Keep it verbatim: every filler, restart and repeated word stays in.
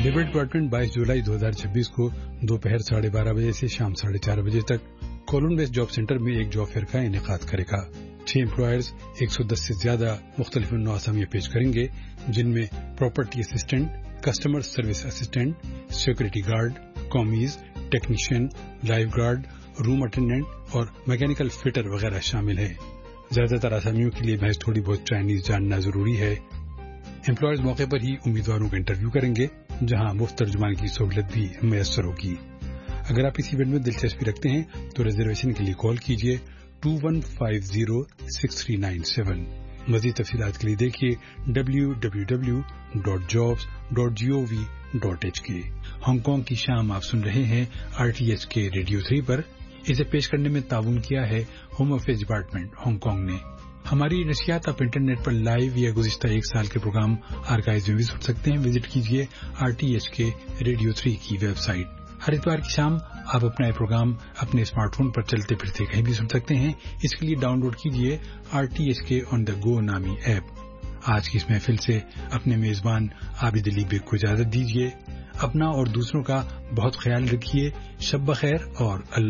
Labour department بائیس جولائی دو ہزار چھبیس کو دوپہر ساڑھے بارہ بجے سے شام ساڑھے چار بجے تک کولن ویسٹ جاب سینٹر میں ایک جاب فیئر کا انعقاد کرے گا. چھ امپلائرز ایک سو دس سے زیادہ مختلف نوع اسامیاں پیش کریں گے، جن میں property assistant, customer service assistant, security guard, کامیز، technician, life guard, روم اٹینڈنٹ اور میکینیکل فٹر وغیرہ شامل ہیں. زیادہ تر اسامیوں کے لیے محض تھوڑی بہت چائنیز جاننا ضروری ہے. امپلائرز موقع پر ہی امیدواروں کا انٹرویو کریں گے، جہاں مفت ترجمان کی سہولت بھی میسر ہوگی. اگر آپ اس ایونٹ میں دلچسپی رکھتے ہیں تو ریزرویشن کے لیے کال کیجیے to one five zero six three nine seven. مزید تفصیلات کے لیے دیکھیے W W W dot jobs dot جی او وی ڈاٹ ایچ کے. ہانگ کانگ کی شام آپ سن رہے ہیں آر ٹی ایچ کے ریڈیو تھری پر. اسے پیش کرنے میں تعاون کیا ہے home affairs department Hong Kong نے. ہماری نشریات آپ انٹرنیٹ پر لائیو یا گزشتہ ایک سال کے پروگرام آرکائیوز میں بھی سن سکتے ہیں. وزٹ کیجیے آر ٹی ایچ کے ریڈیو تھری کی ویب سائٹ. ہر اتوار کی شام آپ اپنا پروگرام اپنے اسمارٹ فون پر چلتے پھرتے کہیں بھی سن سکتے ہیں. اس کے لیے ڈاؤن لوڈ کیجیے آر ٹی ایچ کے آن دا گو نامی ایپ. آج کی اس محفل سے اپنے میزبان عابد علی بیگ کو اجازت دیجیے. اپنا اور دوسروں کا بہت خیال رکھیے. شب بخیر اور اللہ